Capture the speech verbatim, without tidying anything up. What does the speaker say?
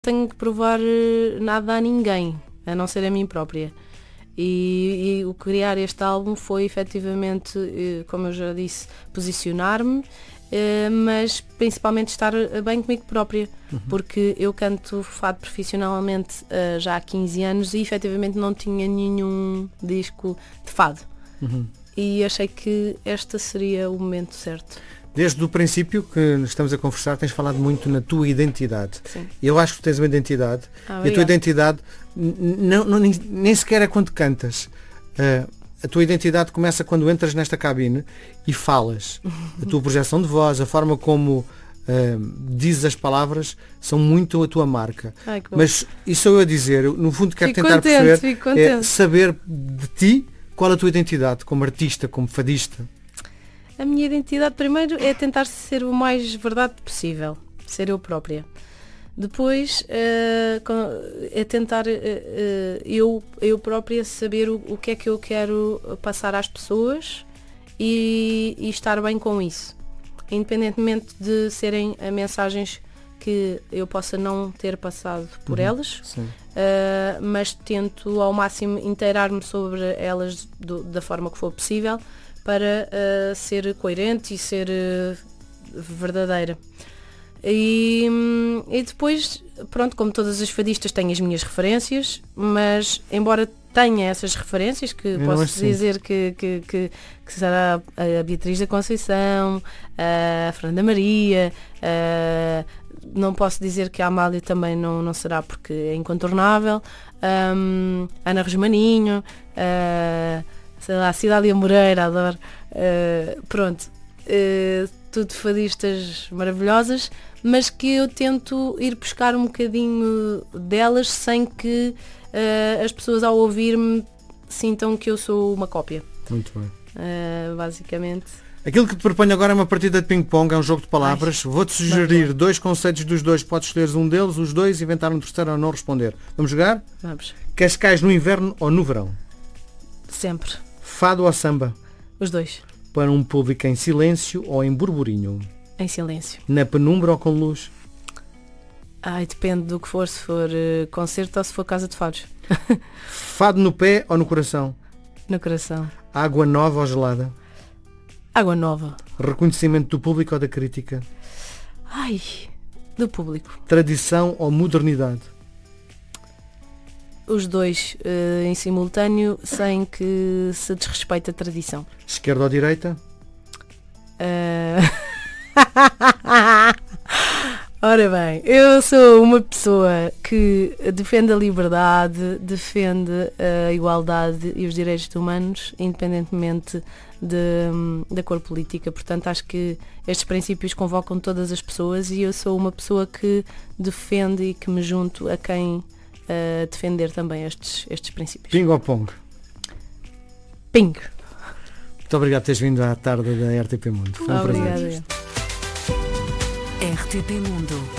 tenho que provar eh, nada a ninguém, a não ser a mim própria. E, e o criar este álbum foi efetivamente, eh, como eu já disse, posicionar-me, eh, mas principalmente estar bem comigo própria, uhum. porque eu canto fado profissionalmente eh, já há quinze anos e efetivamente não tinha nenhum disco de fado. Uhum. E achei que este seria o momento certo. Desde o princípio que estamos a conversar, tens falado muito na tua identidade. Sim. Eu acho que tu tens uma identidade ah, e a tua identidade não, não, nem, nem sequer é quando cantas. Uh, a tua identidade começa quando entras nesta cabine e falas. A tua projeção de voz, a forma como uh, dizes as palavras são muito a tua marca. Ai, mas isso eu a dizer, eu, no fundo quero fico tentar contente, perceber fico contente. É saber de ti qual a tua identidade como artista, como fadista. A minha identidade primeiro é tentar ser o mais verdade possível, ser eu própria. Depois uh, é tentar uh, uh, eu, eu própria saber o, o que é que eu quero passar às pessoas e, e estar bem com isso. Independentemente de serem uh, mensagens que eu possa não ter passado por uhum, elas, uh, mas tento ao máximo inteirar-me sobre elas do, da forma que for possível, para uh, ser coerente e ser uh, verdadeira. E, e depois, pronto, como todas as fadistas, tenho as minhas referências, mas embora tenha essas referências, que eu posso assim. dizer que, que, que, que será a Beatriz da Conceição, a Fernanda Maria, a, não posso dizer que a Amália também não, não será porque é incontornável, um, Ana Rosmaninho, a, sei lá, Cidália Moreira, adoro, uh, pronto, uh, tudo fadistas maravilhosas, mas que eu tento ir buscar um bocadinho delas sem que uh, as pessoas ao ouvir-me sintam que eu sou uma cópia. Muito bem. Uh, basicamente. Aquilo que te proponho agora é uma partida de ping-pong, é um jogo de palavras. Ai, vou-te sugerir bem, dois conceitos dos dois, podes escolher um deles, os dois, inventar um terceiro ou não responder. Vamos jogar? Vamos. Cascais no inverno ou no verão? Sempre. Fado ou samba? Os dois. Para um público em silêncio ou em burburinho? Em silêncio. Na penumbra ou com luz? Ai, depende do que for, se for uh, concerto ou se for casa de fados. Fado no pé ou no coração? No coração. Água nova ou gelada? Água nova. Reconhecimento do público ou da crítica? Ai, do público. Tradição ou modernidade? Os dois uh, em simultâneo, sem que se desrespeite a tradição. Esquerda ou direita? Uh... Ora bem, eu sou uma pessoa que defende a liberdade, defende a igualdade e os direitos humanos, independentemente de, da cor política. Portanto, acho que estes princípios convocam todas as pessoas e eu sou uma pessoa que defende e que me junto a quem a defender também estes, estes princípios. Ping ou pong? Ping. Muito obrigado por teres vindo à tarde da R T P Mundo. Foi um Obrigada. prazer. R T P Mundo.